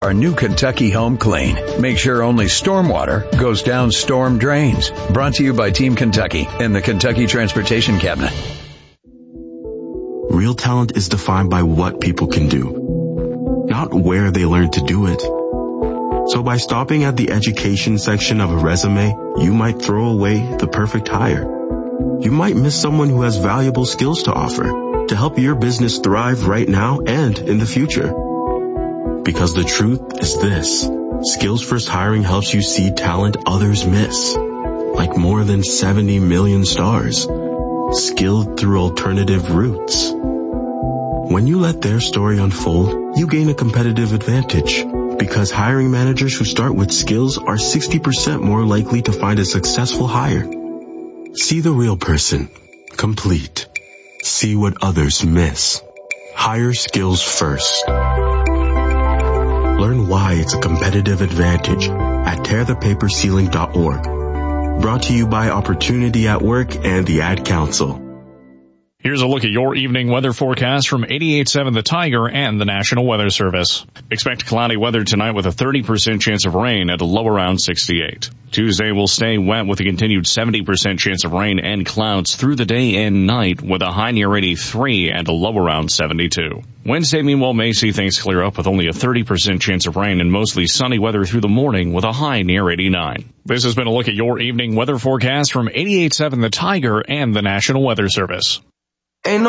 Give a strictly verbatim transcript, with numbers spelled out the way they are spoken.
Our new Kentucky Home Clean. Make sure only stormwater goes down storm drains. Brought to you by Team Kentucky and the Kentucky Transportation Cabinet. Real talent is defined by what people can do, not where they learn to do it. So by stopping at the education section of a resume, you might throw away the perfect hire. You might miss someone who has valuable skills to offer to help your business thrive right now and in the future. Because the truth is this, Skills First Hiring helps you see talent others miss, like more than seventy million stars, skilled through alternative routes. When you let their story unfold, you gain a competitive advantage, because hiring managers who start with skills are sixty percent more likely to find a successful hire. See the real person, complete. See what others miss. Hire skills first. Learn why it's a competitive advantage at tear the paper ceiling dot org. Brought to you by Opportunity at Work and the Ad Council. Here's a look at your evening weather forecast from eighty-eight point seven The Tiger and the National Weather Service. Expect cloudy weather tonight with a thirty percent chance of rain at a low around sixty-eight. Tuesday will stay wet with a continued seventy percent chance of rain and clouds through the day and night with a high near eighty-three and a low around seventy-two. Wednesday, meanwhile, may see things clear up with only a thirty percent chance of rain and mostly sunny weather through the morning with a high near eighty-nine. This has been a look at your evening weather forecast from eighty-eight point seven The Tiger and the National Weather Service.